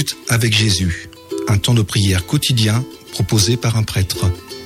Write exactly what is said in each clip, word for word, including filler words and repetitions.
minutes avec Jésus, un temps de prière quotidien proposé par un prêtre.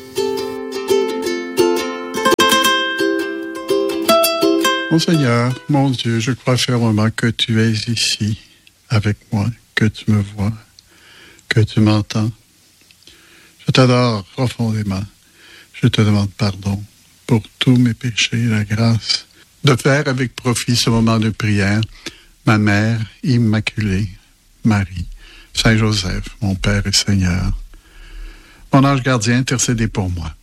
Mon Seigneur, mon Dieu, je crois fermement que tu es ici avec moi, que tu me vois, que tu m'entends. Je t'adore profondément. Je te demande pardon pour tous mes péchés, la grâce de faire avec profit ce moment de prière. Ma mère immaculée, Marie, Saint Joseph, mon Père et Seigneur, mon ange gardien, intercédez pour moi.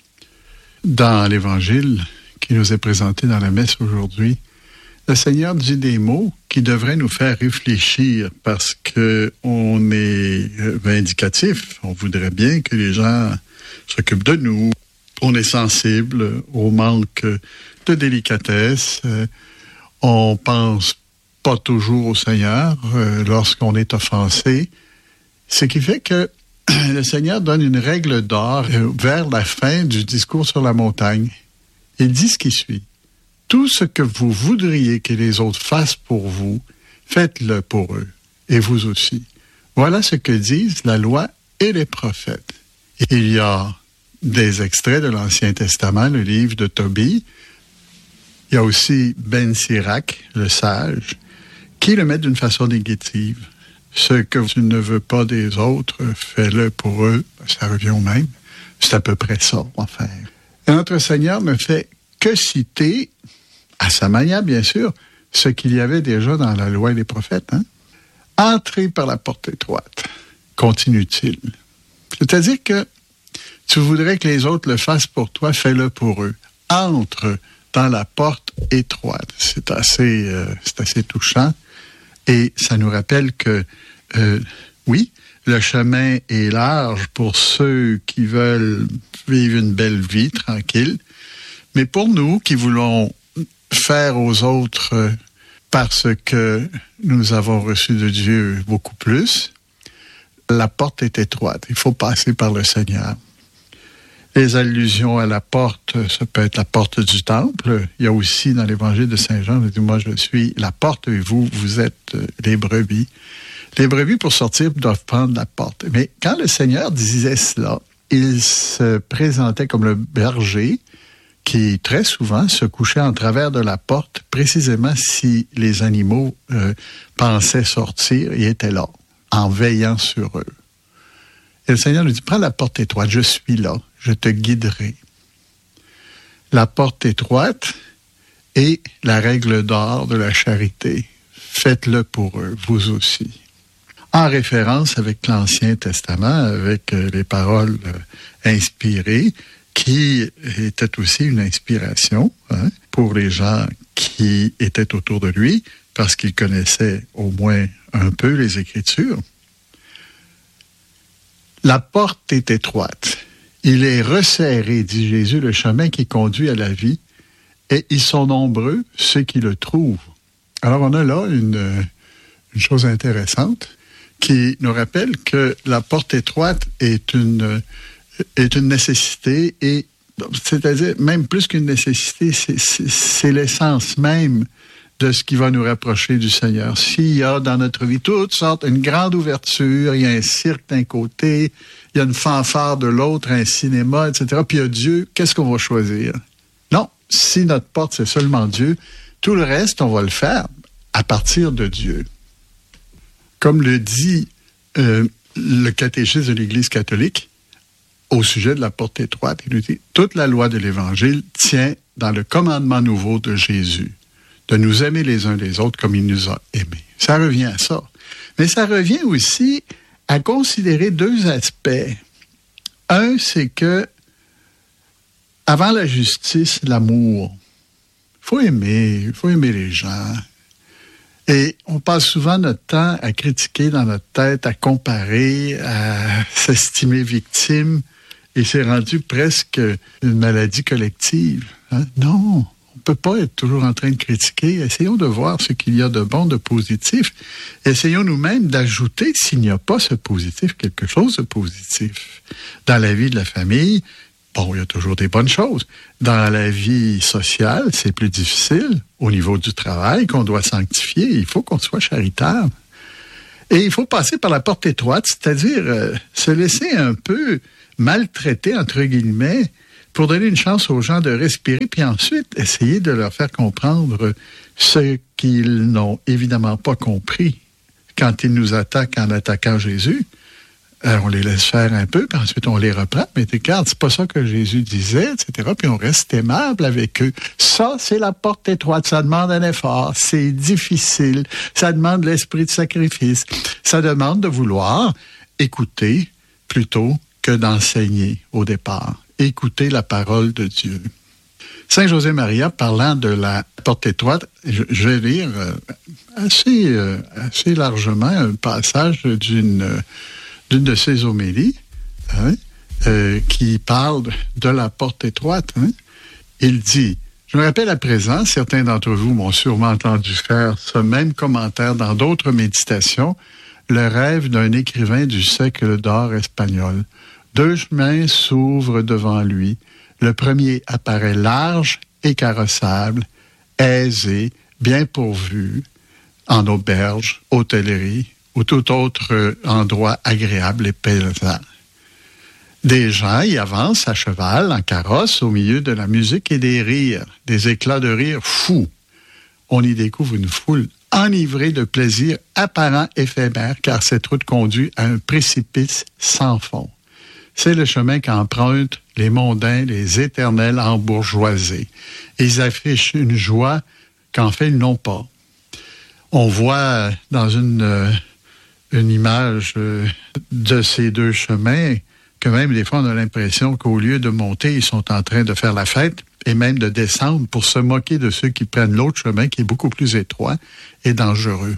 Dans l'Évangile qui nous est présenté dans la messe aujourd'hui, le Seigneur dit des mots qui devraient nous faire réfléchir parce qu'on est vindicatif. On voudrait bien que les gens s'occupent de nous. On est sensible au manque de délicatesse. On pense pas toujours au Seigneur euh, lorsqu'on est offensé. Ce qui fait que le Seigneur donne une règle d'or euh, vers la fin du discours sur la montagne. Il dit ce qui suit. Tout ce que vous voudriez que les autres fassent pour vous, faites-le pour eux, et vous aussi. Voilà ce que disent la loi et les prophètes. Il y a des extraits de l'Ancien Testament, le livre de Tobie. Il y a aussi Ben Sirac, le sage, qui le met d'une façon négative. Ce que tu ne veux pas des autres, fais-le pour eux. Ça revient au même. C'est à peu près ça, en fait. Et notre Seigneur ne fait que citer, à sa manière bien sûr, ce qu'il y avait déjà dans la loi et les prophètes. Hein? Entrez par la porte étroite, continue-t-il. C'est-à-dire que tu voudrais que les autres le fassent pour toi, fais-le pour eux. Entre dans la porte étroite. C'est assez, euh, c'est assez touchant. Et ça nous rappelle que, euh, oui, le chemin est large pour ceux qui veulent vivre une belle vie tranquille, mais pour nous qui voulons faire aux autres parce que nous avons reçu de Dieu beaucoup plus, la porte est étroite. Il faut passer par le Seigneur. Les allusions à la porte, ça peut être la porte du temple. Il y a aussi dans l'Évangile de Saint Jean, il dit, moi je suis la porte et vous, vous êtes les brebis. Les brebis, pour sortir, doivent prendre la porte. Mais quand le Seigneur disait cela, il se présentait comme le berger qui, très souvent, se couchait en travers de la porte, précisément si les animaux euh, pensaient sortir et étaient là, en veillant sur eux. Et le Seigneur nous dit, prends la porte étroite, je suis là, je te guiderai. La porte étroite est la règle d'or de la charité. Faites-le pour eux, vous aussi. En référence avec l'Ancien Testament, avec les paroles inspirées, qui étaient aussi une inspiration hein, pour les gens qui étaient autour de lui, parce qu'ils connaissaient au moins un peu les Écritures. La porte est étroite. Il est resserré, dit Jésus, le chemin qui conduit à la vie, et ils sont nombreux ceux qui le trouvent. Alors on a là une, une chose intéressante qui nous rappelle que la porte étroite est une, est une nécessité, et c'est-à-dire même plus qu'une nécessité, c'est, c'est, c'est l'essence même de ce qui va nous rapprocher du Seigneur. S'il y a dans notre vie toutes sortes, une grande ouverture, il y a un cirque d'un côté, il y a une fanfare de l'autre, un cinéma, et cetera, puis il y a Dieu, qu'est-ce qu'on va choisir? Non, si notre porte, c'est seulement Dieu, tout le reste, on va le faire à partir de Dieu. Comme le dit euh, le catéchisme de l'Église catholique, au sujet de la porte étroite, il nous dit « Toute la loi de l'Évangile tient dans le commandement nouveau de Jésus, de nous aimer les uns les autres comme il nous a aimés. » Ça revient à ça. Mais ça revient aussi à considérer deux aspects. Un, c'est que avant la justice, l'amour. Il faut aimer, il faut aimer les gens. Et on passe souvent notre temps à critiquer dans notre tête, à comparer, à s'estimer victime, et c'est rendu presque une maladie collective. Hein? Non, on ne peut pas être toujours en train de critiquer. Essayons de voir ce qu'il y a de bon, de positif. Essayons nous-mêmes d'ajouter, s'il n'y a pas ce positif, quelque chose de positif. Dans la vie de la famille, bon, il y a toujours des bonnes choses. Dans la vie sociale, c'est plus difficile. Au niveau du travail qu'on doit sanctifier, il faut qu'on soit charitable. Et il faut passer par la porte étroite, c'est-à-dire euh, se laisser un peu maltraiter, entre guillemets, pour donner une chance aux gens de respirer, puis ensuite essayer de leur faire comprendre ce qu'ils n'ont évidemment pas compris quand ils nous attaquent en attaquant Jésus. Alors, on les laisse faire un peu, puis ensuite on les reprend. Mais regarde, c'est pas ça que Jésus disait, et cetera. Puis on reste aimable avec eux. Ça, c'est la porte étroite. Ça demande un effort. C'est difficile. Ça demande l'esprit de sacrifice. Ça demande de vouloir écouter plutôt que d'enseigner au départ. Écouter la parole de Dieu. Saint José Maria, parlant de la porte étroite, je, je vais lire euh, assez, euh, assez largement un passage d'une... Euh, d'une de ses homélies, hein, euh, qui parle de la porte étroite. Hein. Il dit, je me rappelle à présent, certains d'entre vous m'ont sûrement entendu faire ce même commentaire dans d'autres méditations, le rêve d'un écrivain du siècle d'or espagnol. Deux chemins s'ouvrent devant lui. Le premier apparaît large et carrossable, aisé, bien pourvu, en auberge, hôtellerie, ou tout autre endroit agréable et plaisant. Des gens y avancent à cheval, en carrosse, au milieu de la musique et des rires, des éclats de rire fous. On y découvre une foule enivrée de plaisir apparent éphémère, car cette route conduit à un précipice sans fond. C'est le chemin qu'empruntent les mondains, les éternels embourgeoisés. Ils affichent une joie qu'en fait ils n'ont pas. On voit dans une... une image euh, de ces deux chemins, que même des fois on a l'impression qu'au lieu de monter, ils sont en train de faire la fête et même de descendre pour se moquer de ceux qui prennent l'autre chemin qui est beaucoup plus étroit et dangereux.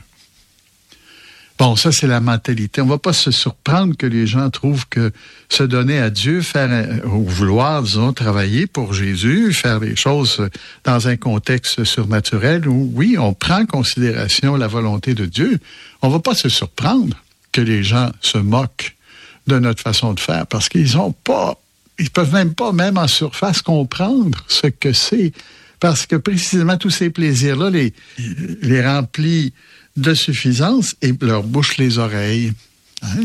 Bon, ça c'est la mentalité. On ne va pas se surprendre que les gens trouvent que se donner à Dieu, faire ou vouloir, disons, travailler pour Jésus, faire les choses dans un contexte surnaturel où, oui, on prend en considération la volonté de Dieu. On ne va pas se surprendre que les gens se moquent de notre façon de faire parce qu'ils ont pas, ils peuvent même pas, même en surface, comprendre ce que c'est. Parce que précisément tous ces plaisirs-là les, les remplissent de suffisance et leur bouche les oreilles. Hein?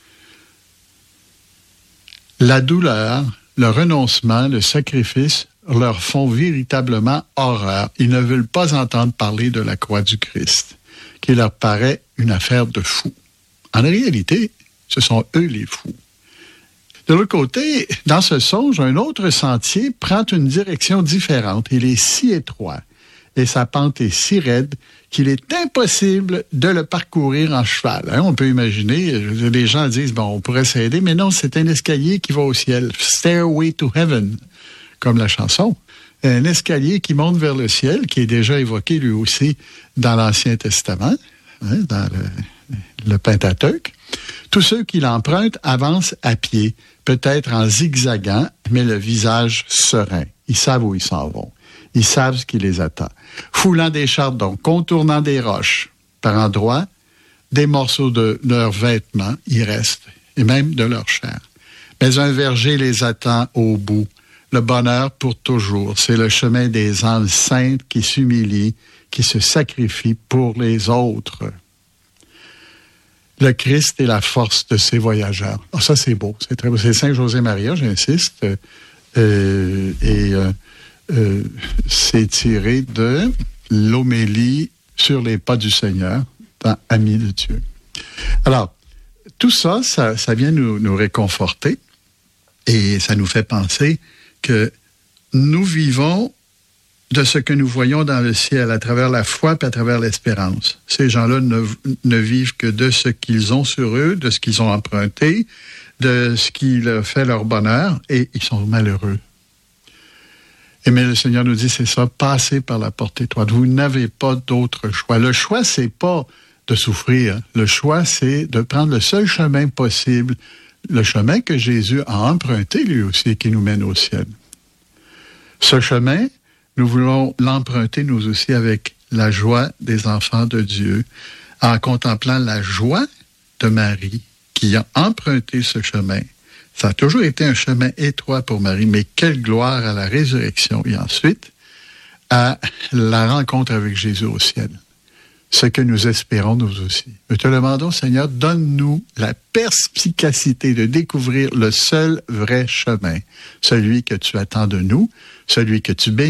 La douleur, le renoncement, le sacrifice leur font véritablement horreur. Ils ne veulent pas entendre parler de la croix du Christ, qui leur paraît une affaire de fous. En réalité, ce sont eux les fous. De l'autre côté, dans ce songe, un autre sentier prend une direction différente. Il est si étroit et sa pente est si raide qu'il est impossible de le parcourir en cheval. Hein? On peut imaginer, les gens disent, bon, on pourrait s'aider, mais non, c'est un escalier qui va au ciel. Stairway to Heaven, comme la chanson. Un escalier qui monte vers le ciel, qui est déjà évoqué lui aussi dans l'Ancien Testament, hein, dans le, le Pentateuque. Tous ceux qui l'empruntent avancent à pied, peut-être en zigzagant, mais le visage serein. Ils savent où ils s'en vont. Ils savent ce qui les attend. Foulant des chardons, contournant des roches, par endroits, des morceaux de leurs vêtements y restent, et même de leur chair. Mais un verger les attend au bout. Le bonheur pour toujours, c'est le chemin des âmes saintes qui s'humilient, qui se sacrifient pour les autres. Le Christ est la force de ces voyageurs. Oh, ça, c'est beau. C'est très beau. C'est Saint José Maria, j'insiste. Euh, et euh, euh, c'est tiré de l'homélie sur les pas du Seigneur dans Amis de Dieu. Alors, tout ça, ça, ça vient nous, nous réconforter et ça nous fait penser que nous vivons de ce que nous voyons dans le ciel à travers la foi et à travers l'espérance. Ces gens-là ne, ne vivent que de ce qu'ils ont sur eux, de ce qu'ils ont emprunté, de ce qui leur fait leur bonheur, et ils sont malheureux. Et mais le Seigneur nous dit, c'est ça, passez par la porte étroite. Vous n'avez pas d'autre choix. Le choix, c'est pas de souffrir. Le choix, c'est de prendre le seul chemin possible, le chemin que Jésus a emprunté lui aussi et qui nous mène au ciel. Ce chemin, nous voulons l'emprunter nous aussi avec la joie des enfants de Dieu, en contemplant la joie de Marie qui a emprunté ce chemin. Ça a toujours été un chemin étroit pour Marie, mais quelle gloire à la résurrection et ensuite à la rencontre avec Jésus au ciel. ce que nous espérons nous aussi. Nous te demandons, Seigneur, donne-nous la perspicacité de découvrir le seul vrai chemin, celui que tu attends de nous, celui que tu bénis.